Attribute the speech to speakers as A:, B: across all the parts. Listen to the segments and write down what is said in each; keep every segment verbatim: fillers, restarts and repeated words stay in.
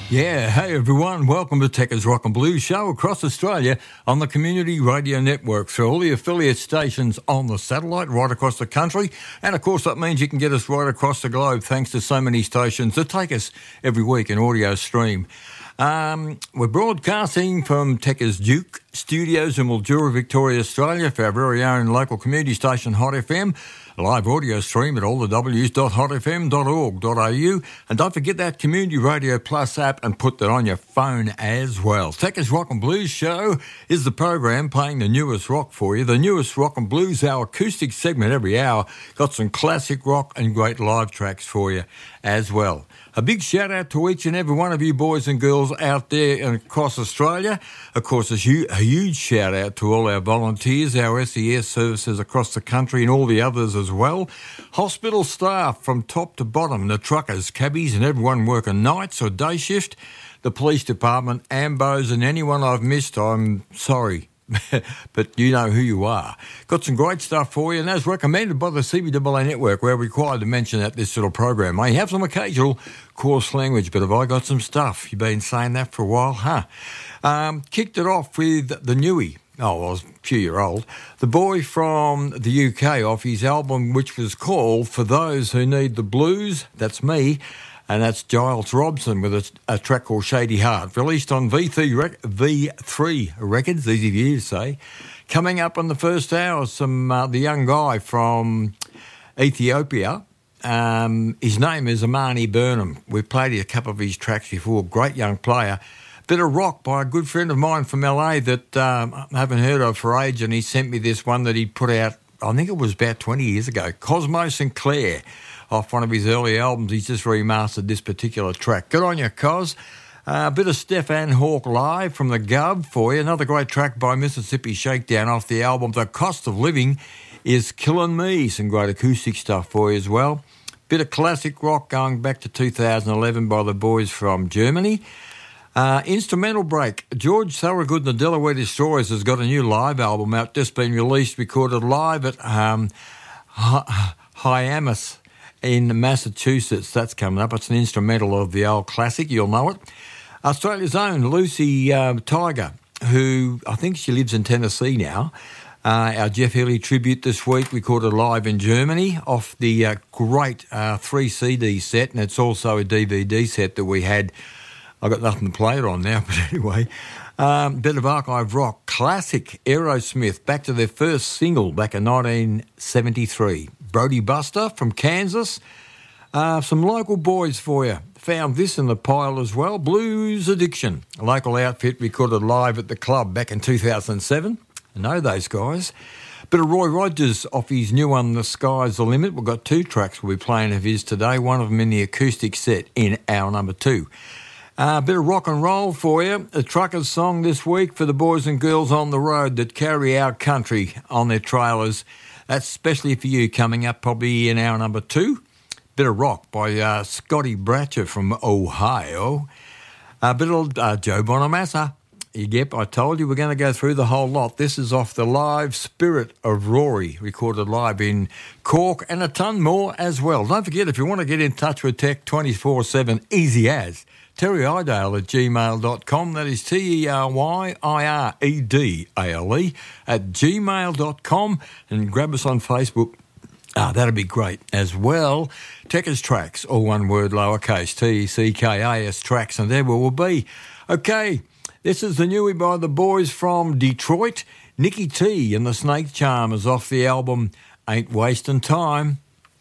A: Yeah, hey everyone, welcome to Techers Rock and Blues Show across Australia on the Community Radio Network through all the affiliate stations on the satellite right across the country. And of course that means you can get us right across the globe thanks to so many stations that take us every week in audio stream. Um, we're broadcasting from Techers Duke Studios in Mildura, Victoria, Australia for our very own local community station Hot F M. A live audio stream at all the w's dot hot f m dot org dot a u. And don't forget that Community Radio Plus app and put that on your phone as well. Techers Rock and Blues Show is the program playing the newest rock for you. The newest rock and blues, our acoustic segment every hour. Got some classic rock and great live tracks for you as well. A big shout out to each and every one of you boys and girls out there and across Australia. Of course, a huge shout out to all our volunteers, our S E S services across the country and all the others as well. Hospital staff from top to bottom, the truckers, cabbies and everyone working nights or day shift, the police department, ambos and anyone I've missed, I'm sorry. But you know who you are. Got some great stuff for you, and as recommended by the C B A A Network, we're required to mention at this little program. I have some occasional coarse language, but have I got some stuff? You've been saying that for a while, huh? Um, kicked it off with the Newie. Oh, I was a few year old. The boy from the U K off his album, which was called For Those Who Need the Blues. That's me. And that's Giles Robson with a, a track called Shady Heart, released on V three, rec- V three Records, easy for you to say. Coming up on the first hour, some uh, the young guy from Ethiopia. Um, his name is Amani Burnham. We've played a couple of his tracks before. Great young player. Bit of rock by a good friend of mine from L A that um, I haven't heard of for age, and he sent me this one that he put out, I think it was about twenty years ago, Cosmo Sinclair. Off one of his early albums, he's just remastered this particular track. Good on you, Cos. Uh, a bit of Stefan Hawke live from the Gov for you. Another great track by Mississippi Shakedown off the album The Cost of Living is Killing Me. Some great acoustic stuff for you as well. Bit of classic rock going back to two thousand eleven by the boys from Germany. Uh, instrumental break. George Thorogood and the Delaware Destroyers has got a new live album out, just been released, recorded live at um, Hyannis in Massachusetts. That's coming up. It's an instrumental of the old classic. You'll know it. Australia's own Lucy uh, Tiger, who I think she lives in Tennessee now. Uh, our Jeff Healey tribute this week, recorded live in Germany off the uh, great uh, three C D set, and it's also a D V D set that we had. I've got nothing to play it on now, but anyway. Um, bit of archive rock. Classic Aerosmith, back to their first single back in nineteen seventy-three. Brody Buster from Kansas. Uh, some local boys for you. Found this in the pile as well. Blues Addiction, a local outfit recorded live at the club back in two thousand seven. I know those guys. Bit of Roy Rogers off his new one, The Sky's the Limit. We've got two tracks we'll be playing of his today, one of them in the acoustic set in hour number two. A uh, bit of rock and roll for you. A trucker's song this week for the boys and girls on the road that carry our country on their trailers. That's especially for you, coming up probably in hour number two. Bit of rock by uh, Scotty Bratcher from Ohio. A bit of uh, Joe Bonamassa. Yep, I told you we're going to go through the whole lot. This is off the live Spirit of Rory, recorded live in Cork, and a ton more as well. Don't forget, if you want to get in touch with Tech twenty-four seven, easy as, Terry Idale at gmail dot com. That is T E R Y I R E D A L E at gmail dot com. And grab us on Facebook. Ah, that'd be great as well. Techers Tracks, all one word, lowercase, T E C K A S Tracks, and there we will be. Okay, this is the Newie by the boys from Detroit. Nicky T and the Snake Charmers off the album Ain't Wasting Time.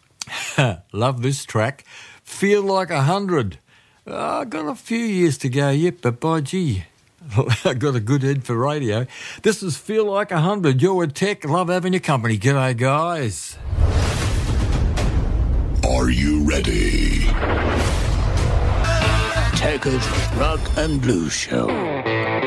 A: Love this track. Feel Like a Hundred. Oh, I've got a few years to go yet, but by gee, I've got a good head for radio. This is Feel Like a Hundred. You're with Tech. Love having your company. G'day, guys.
B: Are you ready?
C: Techers Rock and Blues Show.